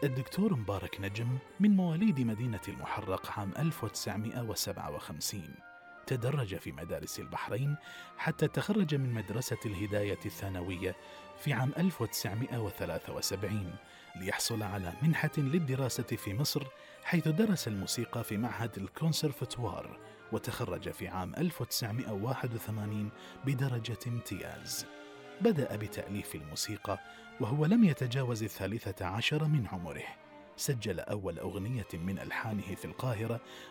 الدكتور مبارك نجم من مواليد مدينة المحرق عام 1957. تدرج في مدارس البحرين حتى تخرج من مدرسة الهداية الثانوية في عام 1973 ليحصل على منحة للدراسة في مصر، حيث درس الموسيقى في معهد الكونسرفتوار، وتخرج في عام 1981 بدرجة امتياز. بدأ بتأليف الموسيقى وهو لم يتجاوز 13 من عمره. سجل أول أغنية من ألحانه في القاهرة